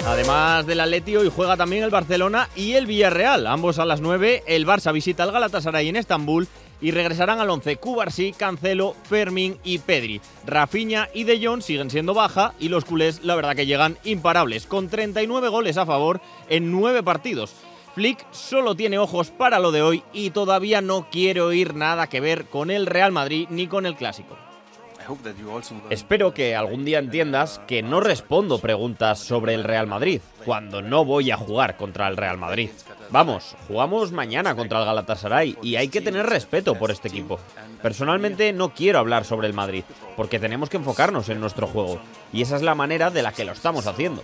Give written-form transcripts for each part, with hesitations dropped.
Además del Atleti, hoy juega también el Barcelona y el Villarreal. Ambos a las 9, el Barça visita al Galatasaray en Estambul y regresarán al 11 Cubarsí, Cancelo, Fermín y Pedri. Rafinha y De Jong siguen siendo baja y los culés la verdad que llegan imparables, con 39 goles a favor en 9 partidos. Flick solo tiene ojos para lo de hoy y todavía no quiere oír nada que ver con el Real Madrid ni con el Clásico. Espero que algún día entiendas que no respondo preguntas sobre el Real Madrid, cuando no voy a jugar contra el Real Madrid. Vamos, jugamos mañana contra el Galatasaray y hay que tener respeto por este equipo. Personalmente no quiero hablar sobre el Madrid, porque tenemos que enfocarnos en nuestro juego, y esa es la manera de la que lo estamos haciendo.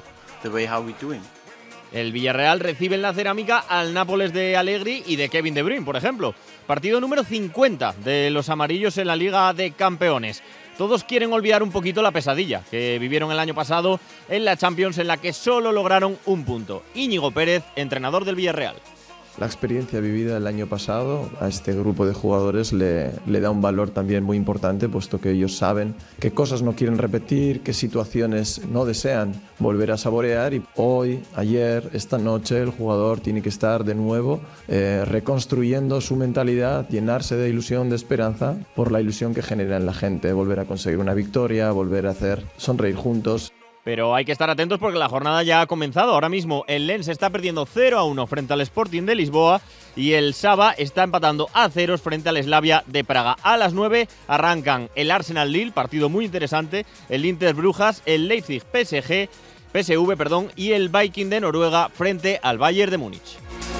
El Villarreal recibe en la Cerámica al Nápoles de Allegri y de Kevin De Bruyne, por ejemplo. Partido número 50 de los amarillos en la Liga de Campeones. Todos quieren olvidar un poquito la pesadilla que vivieron el año pasado en la Champions, en la que solo lograron un punto. Íñigo Pérez, entrenador del Villarreal. La experiencia vivida el año pasado a este grupo de jugadores le da un valor también muy importante, puesto que ellos saben qué cosas no quieren repetir, qué situaciones no desean volver a saborear, y hoy, ayer, esta noche el jugador tiene que estar de nuevo reconstruyendo su mentalidad, llenarse de ilusión, de esperanza por la ilusión que genera en la gente, volver a conseguir una victoria, volver a hacer sonreír juntos. Pero hay que estar atentos porque la jornada ya ha comenzado. Ahora mismo el Lens está perdiendo 0-1 frente al Sporting de Lisboa y el Saba está empatando a 0 frente al Slavia de Praga. A las 9 arrancan el Arsenal-Lille, partido muy interesante, el Inter-Brujas, el Leipzig-PSV y el Viking de Noruega frente al Bayern de Múnich.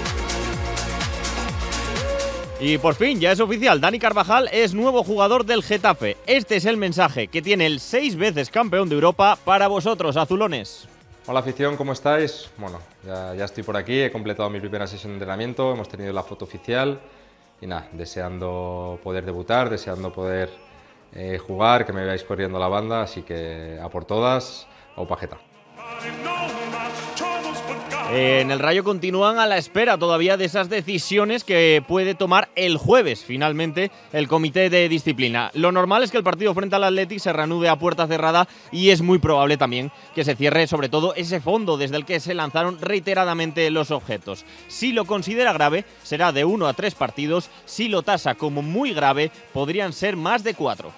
Y por fin, ya es oficial, Dani Carvajal es nuevo jugador del Getafe. Este es el mensaje que tiene el 6 veces campeón de Europa para vosotros, azulones. Hola afición, ¿cómo estáis? Bueno, ya estoy por aquí, he completado mi primera sesión de entrenamiento, hemos tenido la foto oficial y nada, deseando poder debutar, deseando poder jugar, que me veáis corriendo la banda, así que a por todas, aupa Geta. En el Rayo continúan a la espera todavía de esas decisiones que puede tomar el jueves, finalmente, el comité de disciplina. Lo normal es que el partido frente al Athletic se reanude a puerta cerrada y es muy probable también que se cierre sobre todo ese fondo desde el que se lanzaron reiteradamente los objetos. Si lo considera grave, será de 1 a 3 partidos. Si lo tasa como muy grave, podrían ser más de 4.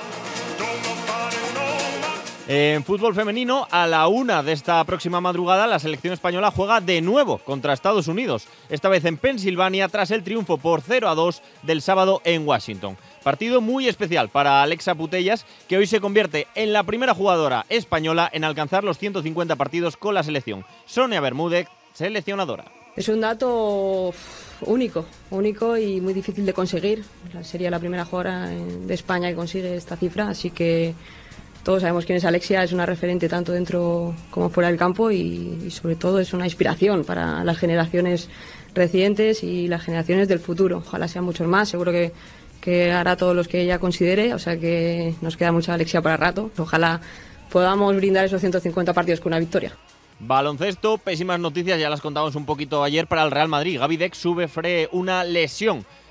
En fútbol femenino, a la 1 de esta próxima madrugada, la selección española juega de nuevo contra Estados Unidos, esta vez en Pensilvania, tras el triunfo por 0-2 del sábado en Washington. Partido muy especial para Alexa Putellas, que hoy se convierte en la primera jugadora española en alcanzar los 150 partidos con la selección. Sonia Bermúdez, seleccionadora. Es un dato único y muy difícil de conseguir. Sería la primera jugadora de España que consigue esta cifra, así que todos sabemos quién es Alexia, es una referente tanto dentro como fuera del campo y sobre todo es una inspiración para las generaciones recientes y las generaciones del futuro. Ojalá sean muchos más, seguro que hará todos los que ella considere, o sea que nos queda mucha Alexia para rato. Ojalá podamos brindar esos 150 partidos con una victoria. Baloncesto, pésimas noticias, ya las contamos un poquito ayer para el Real Madrid. Gaby Deck sufre una lesión